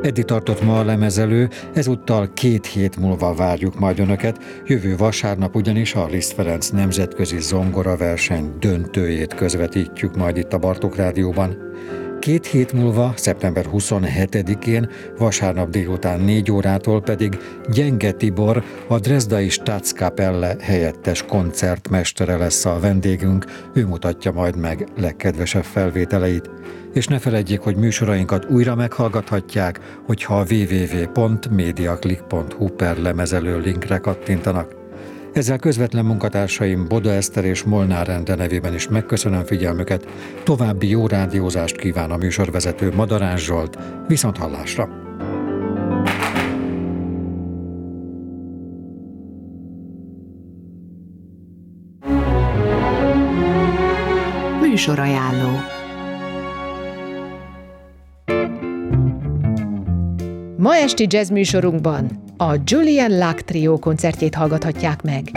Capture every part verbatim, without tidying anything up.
Eddig tartott ma a lemezelő, ezúttal két hét múlva várjuk majd Önöket, jövő vasárnap ugyanis a Liszt Ferenc nemzetközi zongoraverseny döntőjét közvetítjük majd itt a Bartók Rádióban. Két hét múlva, szeptember huszonhetedikén, vasárnap délután négy órától pedig Gyenge Tibor, a Dresdai Staatskapelle helyettes koncertmestere lesz a vendégünk, ő mutatja majd meg legkedvesebb felvételeit. És ne feledjék, hogy műsorainkat újra meghallgathatják, hogyha a double-u double-u double-u pont mediaclick pont hu per lemezelő linkre kattintanak. Ezzel közvetlen munkatársaim Boda Eszter és Molnár Ende nevében is megköszönöm figyelmüket. További jó rádiózást kíván a műsorvezető Madarás Zsolt. Viszonthallásra! Műsorajánló. Ma esti jazz műsorunkban a Julian Locke Trio koncertjét hallgathatják meg.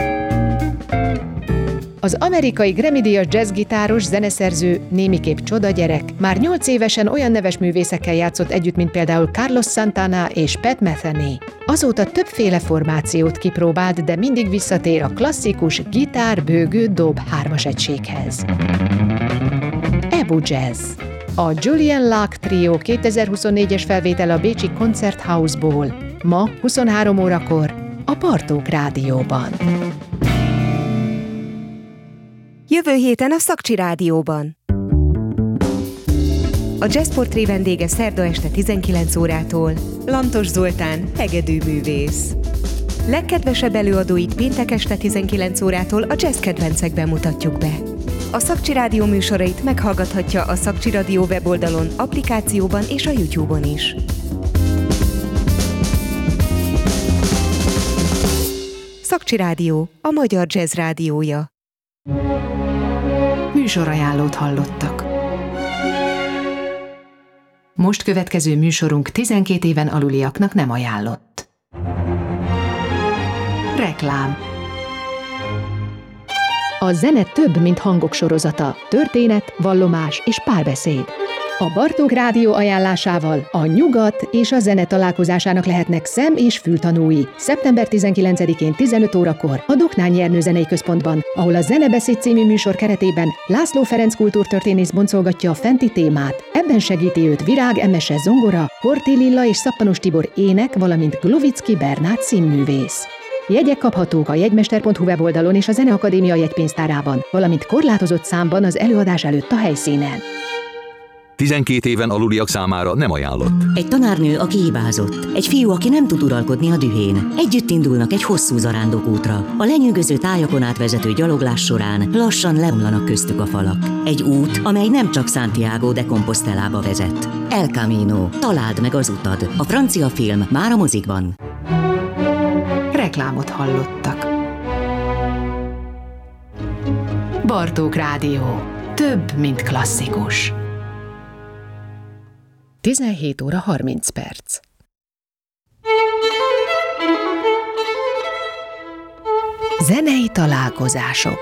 Az amerikai Grammy-díjas jazzgitáros, zeneszerző, némiképp csodagyerek már nyolc évesen olyan neves művészekkel játszott együtt, mint például Carlos Santana és Pat Metheny. Azóta többféle formációt kipróbált, de mindig visszatér a klasszikus gitár, bőgő, dob hármas egységhez. Ebu Jazz. A Julian Locke Trio kétezer-huszonnégyes felvétel a bécsi Konzerthausból. Ma huszonhárom órakor a Bartók Rádióban. Jövő héten a Szakcsi Rádióban. A Jazzportré vendége szerda este tizenkilenc órától Lantos Zoltán, hegedűművész. Legkedvesebb előadóit péntek este tizenkilenc órától a jazz kedvencekben mutatjuk be. A Szakcsi Rádió műsorait meghallgathatja a Szakcsi Rádió weboldalon, applikációban és a YouTube-on is. Szakcsi Rádió, a magyar jazz rádiója. Műsorajánlót hallottak. Most következő műsorunk tizenkét éven aluliaknak nem ajánlott. Reklám. A zene több, mint hangok sorozata, történet, vallomás és párbeszéd. A Bartók Rádió ajánlásával a nyugat és a zene találkozásának lehetnek szem- és fültanúi. szeptember tizenkilencedikén tizenöt órakor a Doknányi Ernő Zenei Központban, ahol a Zenebeszéd című műsor keretében László Ferenc kultúrtörténész boncolgatja a fenti témát. Ebben segíti őt Virág Emese zongora, Horthy Lilla és Szappanos Tibor ének, valamint Glovicki Bernát színművész. Jegyek kaphatók a jegymester pont hu weboldalon és a Zeneakadémia jegypénztárában, valamint korlátozott számban az előadás előtt a helyszínen. tizenkét éven aluliak számára nem ajánlott. Egy tanárnő, aki hibázott. Egy fiú, aki nem tud uralkodni a dühén. Együtt indulnak egy hosszú zarándokútra. A lenyűgöző tájakon átvezető gyaloglás során lassan leomlanak köztük a falak. Egy út, amely nem csak Santiago de Compostelába vezet. El Camino. Találd meg az utad. A francia film már a mozikban. Reklámot hallottak. Bartók Rádió. Több, mint klasszikus. tizenhét óra harminc perc. Zenei találkozások.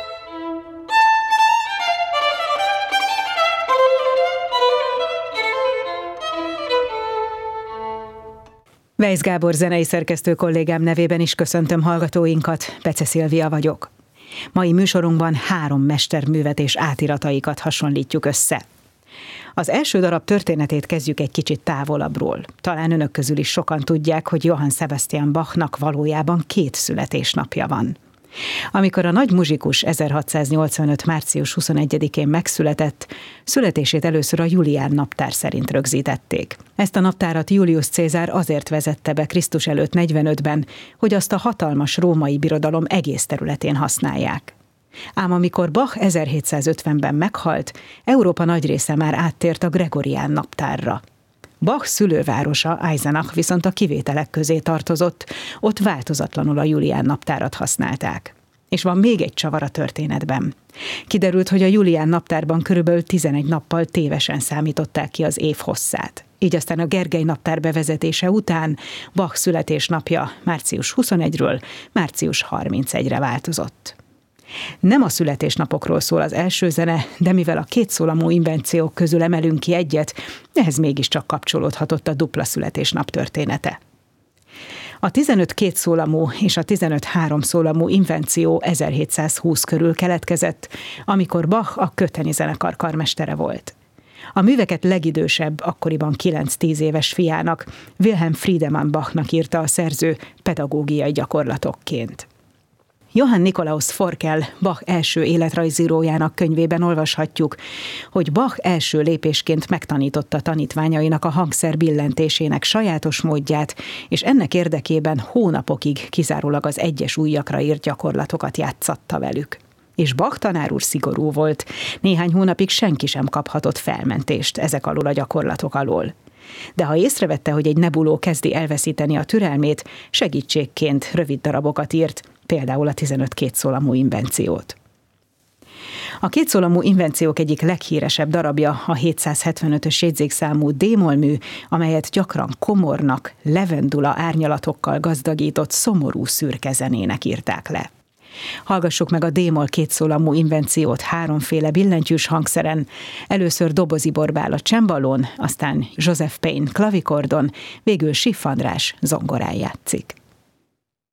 Weisz Gábor zenei szerkesztő kollégám nevében is köszöntöm hallgatóinkat, Bece Szilvia vagyok. Mai műsorunkban három mesterművet és átirataikat hasonlítjuk össze. Az első darab történetét kezdjük egy kicsit távolabbról. Talán önök közül is sokan tudják, hogy Johann Sebastian Bachnak valójában két születésnapja van. Amikor a nagy muzsikus ezerhatszáznyolcvanöt. március huszonegyedikén megszületett, születését először a Julián naptár szerint rögzítették. Ezt a naptárat Julius Cézár azért vezette be Krisztus előtt negyvenötben, hogy azt a hatalmas római birodalom egész területén használják. Ám amikor Bach ezerhétszázötvenben meghalt, Európa nagy része már áttért a gregorián naptárra. Bach szülővárosa, Eisenach viszont a kivételek közé tartozott, ott változatlanul a Julián naptárat használták. És van még egy csavar a történetben. Kiderült, hogy a Julián naptárban körülbelül tizenegy nappal tévesen számították ki az év hosszát. Így aztán a Gergely naptár bevezetése után Bach születésnapja március huszonegyedikéről március harmincegyedikére változott. Nem a születésnapokról szól az első zene, de mivel a kétszólamú invenciók közül emelünk ki egyet, ehhez mégiscsak kapcsolódhatott a dupla születésnap története. A tizenöt kétszólamú és a tizenöt háromszólamú invenció ezerhétszázhúsz körül keletkezett, amikor Bach a Kötheni zenekar karmestere volt. A műveket legidősebb, akkoriban kilenc-tíz éves fiának, Wilhelm Friedemann Bachnak írta a szerző pedagógiai gyakorlatokként. Johann Nikolaus Forkel, Bach első életrajzírójának könyvében olvashatjuk, hogy Bach első lépésként megtanította tanítványainak a hangszer billentésének sajátos módját, és ennek érdekében hónapokig kizárólag az egyes ujjakra írt gyakorlatokat játszatta velük. És Bach tanár úr szigorú volt, néhány hónapig senki sem kaphatott felmentést ezek alól a gyakorlatok alól. De ha észrevette, hogy egy nebuló kezdi elveszíteni a türelmét, segítségként rövid darabokat írt, például a tizenöt kétszólamú invenciót. A kétszólamú invenciók egyik leghíresebb darabja a hétszázhetvenötös jegyzékszámú D-moll mű, amelyet gyakran komornak, levendula árnyalatokkal gazdagított szomorú szürke zenének írták le. Hallgassuk meg a D-moll kétszólamú invenciót háromféle billentyűs hangszeren, először Dobozi Borbála csembalón, aztán Joseph Payne klavikordon, végül Schiff András zongorán játszik.